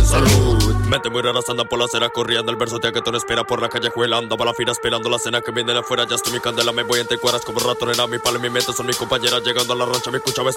salud. Mente muy raras andan por la acera corriendo. El verso te que tú no espera por la calle juelando. Va la fila esperando la cena que viene de afuera. Ya estoy mi candela, me voy entre cuadras como ratón en mi palo. En mi mente son mis compañeras llegando a la rancha. Me escuchaba